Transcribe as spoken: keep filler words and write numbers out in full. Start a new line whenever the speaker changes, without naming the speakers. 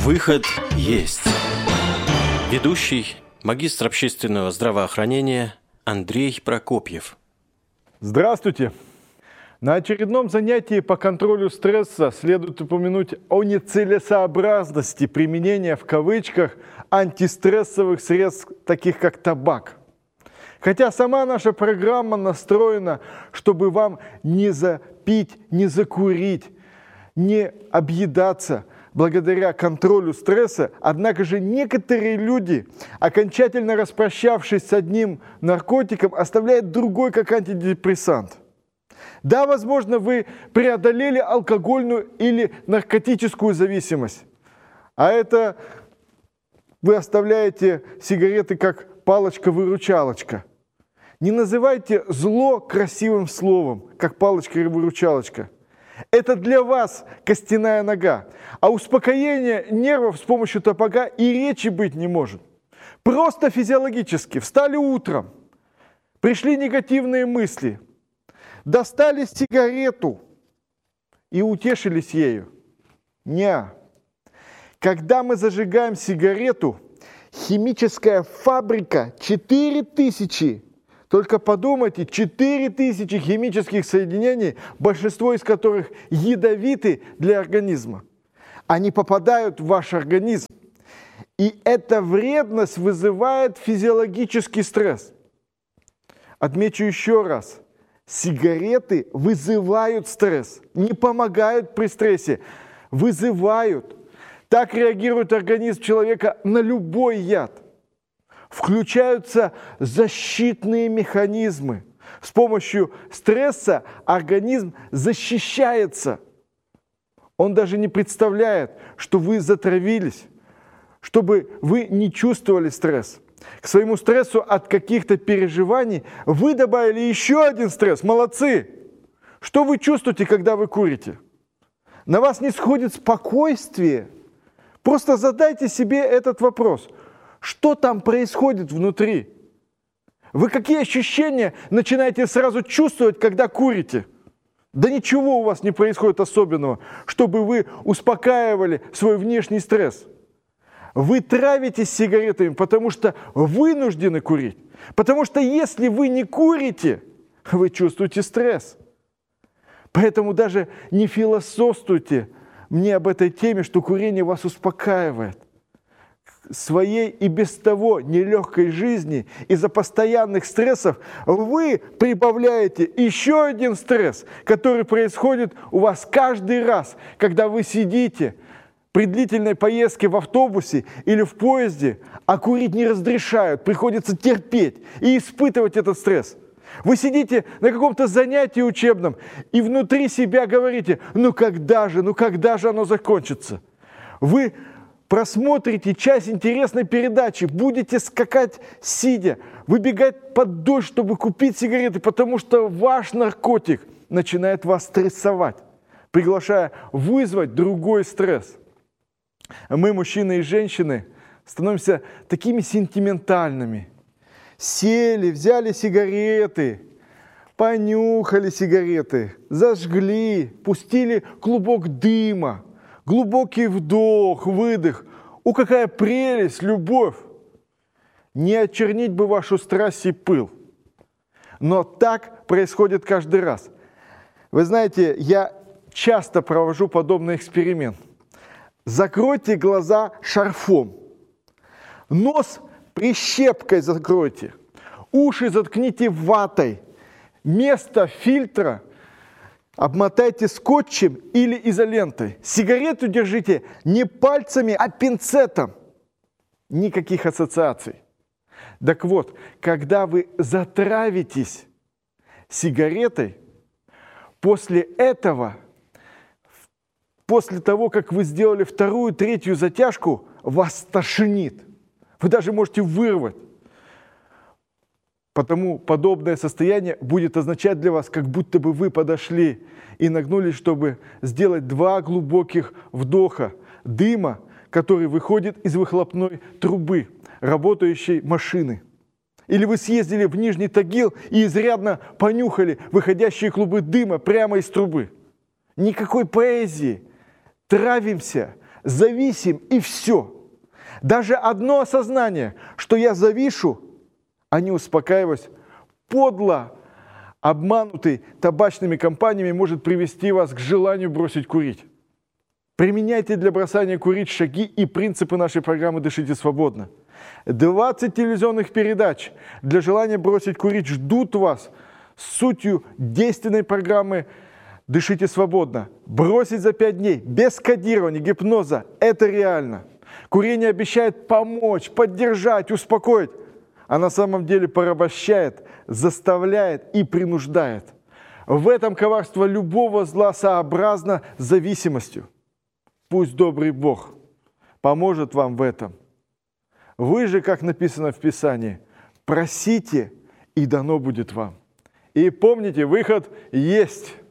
Выход есть. Ведущий, магистр общественного здравоохранения Андрей Прокопьев.
Здравствуйте! На очередном занятии по контролю стресса следует упомянуть о нецелесообразности применения в кавычках антистрессовых средств, таких как табак. Хотя сама наша программа настроена, чтобы вам не запить, не закурить, не объедаться благодаря контролю стресса, однако же некоторые люди, окончательно распрощавшись с одним наркотиком, оставляют другой как антидепрессант. Да, возможно, вы преодолели алкогольную или наркотическую зависимость, а это вы оставляете сигареты как палочка-выручалочка. Не называйте зло красивым словом, как палочка и выручалочка. Это для вас костяная нога, а успокоение нервов с помощью табака и речи быть не может. Просто физиологически встали утром, пришли негативные мысли, достали сигарету и утешились ею. Не. Когда мы зажигаем сигарету, химическая фабрика четыре тысячи, только подумайте, четыре тысячи химических соединений, большинство из которых ядовиты для организма. Они попадают в ваш организм, и эта вредность вызывает физиологический стресс. Отмечу еще раз. Сигареты вызывают стресс, не помогают при стрессе, вызывают. Так реагирует организм человека на любой яд. Включаются защитные механизмы. С помощью стресса организм защищается. Он даже не представляет, что вы затравились, чтобы вы не чувствовали стресс. К своему стрессу от каких-то переживаний вы добавили еще один стресс. Молодцы! Что вы чувствуете, когда вы курите? На вас не сходит спокойствие. Просто задайте себе этот вопрос. Что там происходит внутри? Вы какие ощущения начинаете сразу чувствовать, когда курите? Да ничего у вас не происходит особенного, чтобы вы успокаивали свой внешний стресс. Вы травитесь сигаретами, потому что вынуждены курить. Потому что если вы не курите, вы чувствуете стресс. Поэтому даже не философствуйте мне об этой теме, что курение вас успокаивает. Своей и без того нелегкой жизни из-за постоянных стрессов вы прибавляете еще один стресс, который происходит у вас каждый раз, когда вы сидите при длительной поездке в автобусе или в поезде, а курить не разрешают, приходится терпеть и испытывать этот стресс. Вы сидите на каком-то занятии учебном и внутри себя говорите: ну когда же, ну когда же оно закончится? Вы просмотрите часть интересной передачи, будете скакать сидя, выбегать под дождь, чтобы купить сигареты, потому что ваш наркотик начинает вас стрессовать, приглашая вызвать другой стресс. Мы, мужчины и женщины, становимся такими сентиментальными. Сели, взяли сигареты, понюхали сигареты, зажгли, пустили клубок дыма. Глубокий вдох, выдох. О, какая прелесть, любовь! Не очернить бы вашу страсть и пыл. Но так происходит каждый раз. Вы знаете, я часто провожу подобный эксперимент. Закройте глаза шарфом. Нос прищепкой закройте. Уши заткните ватой. Место фильтра обмотайте скотчем или изолентой. Сигарету держите не пальцами, а пинцетом. Никаких ассоциаций. Так вот, когда вы затравитесь сигаретой, после этого, после того, как вы сделали вторую, третью затяжку, вас тошнит. Вы даже можете вырвать. Потому подобное состояние будет означать для вас, как будто бы вы подошли и нагнулись, чтобы сделать два глубоких вдоха дыма, который выходит из выхлопной трубы работающей машины. Или вы съездили в Нижний Тагил и изрядно понюхали выходящие клубы дыма прямо из трубы. Никакой поэзии. Травимся, зависим и все. Даже одно осознание, что я завишу, а не успокаиваюсь, подло обманутый табачными компаниями, может привести вас к желанию бросить курить. Применяйте для бросания курить шаги и принципы нашей программы «Дышите свободно». двадцать телевизионных передач для желания бросить курить ждут вас с сутью действенной программы «Дышите свободно». Бросить за пять дней без кодирования, гипноза – это реально. Курение обещает помочь, поддержать, успокоить, а на самом деле порабощает, заставляет и принуждает. В этом коварство любого зла сообразно зависимостью. Пусть добрый Бог поможет вам в этом. Вы же, как написано в Писании, просите, и дано будет вам. И помните, выход есть.